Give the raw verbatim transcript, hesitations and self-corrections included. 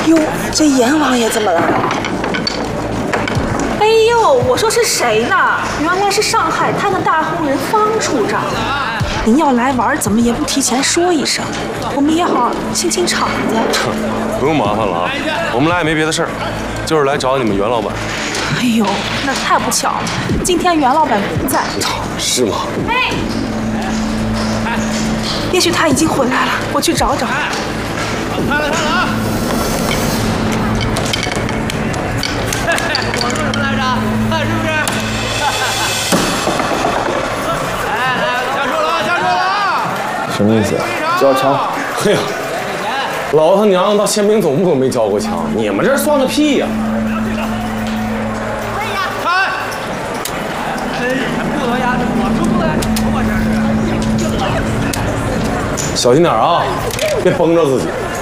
哟，这阎王爷怎么了？哎呦，我说是谁呢？原来是上海滩的大红人方处长。您要来玩，怎么也不提前说一声，我们也好清清场子。 不用麻烦了啊，我们来也没别的事儿，就是来找你们袁老板。 哎呦，那太不巧了，今天袁老板不在。 是吗？ 哎，也许他已经回来了，我去找找。 看了看了啊！我说什么来着？看是不是？来来，加速了啊！加速了啊！ 什么意思？交枪？ 哎呀，老他娘到宪兵总部都没交过枪，你们这算个屁呀！ 看，哎，不能压，我说不能，我这是。 小心点啊，别崩着自己。